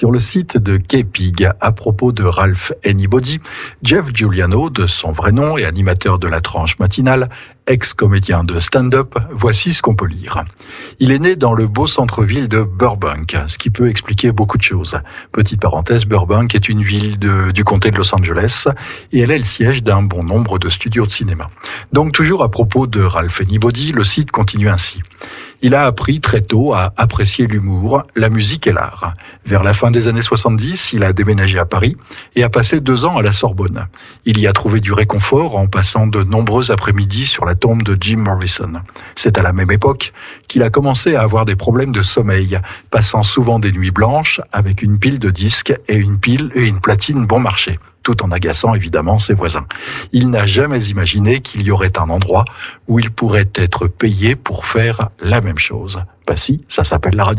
Sur le site de K-Pig, à propos de Ralph Anybody, Jeff Giuliano, de son vrai nom et animateur de la tranche matinale, ex-comédien de stand-up, voici ce qu'on peut lire. Il est né dans le beau centre-ville de Burbank, ce qui peut expliquer beaucoup de choses. Petite parenthèse, Burbank est une ville du comté de Los Angeles et elle est le siège d'un bon nombre de studios de cinéma. Donc toujours à propos de Ralph Anybody, le site continue ainsi. Il a appris très tôt à apprécier l'humour, la musique et l'art. Vers la fin des années 70, il a déménagé à Paris et a passé 2 ans à la Sorbonne. Il y a trouvé du réconfort en passant de nombreux après-midi sur la tombe de Jim Morrison. C'est à la même époque qu'il a commencé à avoir des problèmes de sommeil, passant souvent des nuits blanches avec une pile de disques et une platine bon marché, tout en agaçant évidemment ses voisins. Il n'a jamais imaginé qu'il y aurait un endroit où il pourrait être payé pour faire la même chose. Bah si, ça s'appelle la radio.